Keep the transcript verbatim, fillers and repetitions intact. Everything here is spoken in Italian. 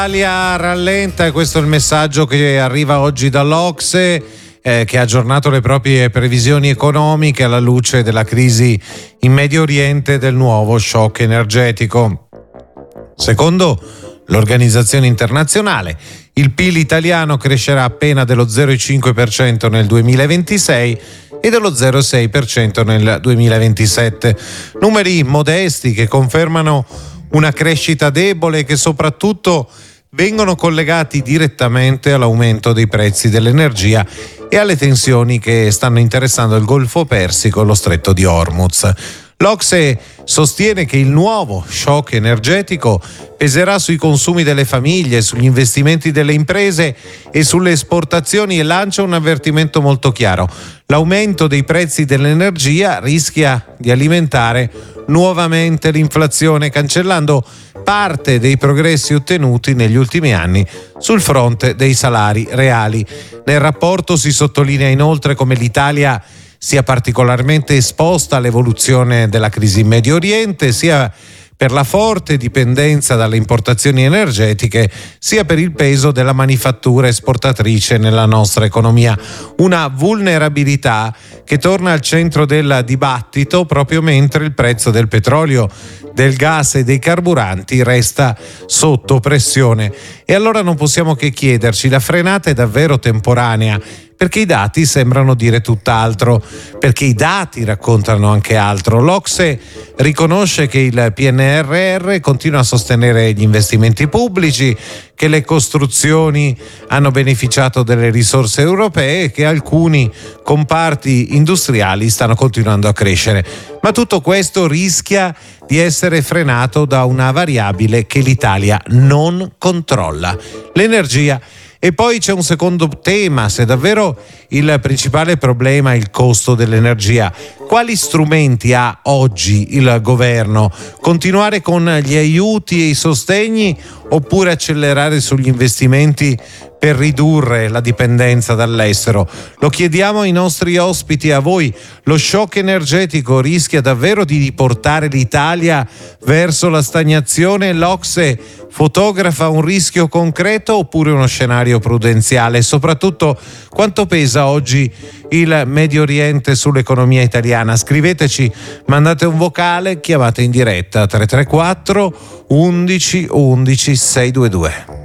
L'Italia rallenta, e questo è il messaggio che arriva oggi dall'Ocse, eh, che ha aggiornato le proprie previsioni economiche alla luce della crisi in Medio Oriente e del nuovo shock energetico. Secondo l'organizzazione internazionale, il P I L italiano crescerà appena dello zero virgola cinque per cento nel duemilaventisei e dello zero virgola sei per cento nel duemilaventisette. Numeri modesti che confermano una crescita debole e che soprattutto vengono collegati direttamente all'aumento dei prezzi dell'energia e alle tensioni che stanno interessando il Golfo Persico e lo Stretto di Hormuz. L'Ocse sostiene che il nuovo shock energetico peserà sui consumi delle famiglie, sugli investimenti delle imprese e sulle esportazioni e lancia un avvertimento molto chiaro. L'aumento dei prezzi dell'energia rischia di alimentare nuovamente l'inflazione, cancellando parte dei progressi ottenuti negli ultimi anni sul fronte dei salari reali. Nel rapporto si sottolinea inoltre come l'Italia sia particolarmente esposta all'evoluzione della crisi in Medio Oriente, sia per la forte dipendenza dalle importazioni energetiche, sia per il peso della manifattura esportatrice nella nostra economia. Una vulnerabilità che torna al centro del dibattito proprio mentre il prezzo del petrolio, del gas e dei carburanti resta sotto pressione. E allora non possiamo che chiederci: la frenata è davvero temporanea? Perché i dati sembrano dire tutt'altro, perché i dati raccontano anche altro. L'Ocse riconosce che il P N R R continua a sostenere gli investimenti pubblici, che le costruzioni hanno beneficiato delle risorse europee e che alcuni comparti industriali stanno continuando a crescere. Ma tutto questo rischia di essere frenato da una variabile che l'Italia non controlla: l'energia. E poi c'è un secondo tema: se davvero il principale problema è il costo dell'energia, quali strumenti ha oggi il governo? Continuare con gli aiuti e i sostegni oppure accelerare sugli investimenti per ridurre la dipendenza dall'estero? Lo chiediamo ai nostri ospiti, a voi. Lo shock energetico rischia davvero di riportare l'Italia verso la stagnazione? L'Ocse fotografa un rischio concreto oppure uno scenario prudenziale? E soprattutto, quanto pesa oggi il Medio Oriente sull'economia italiana? Scriveteci, mandate un vocale, chiamate in diretta tre tre quattro undici undici sei due due.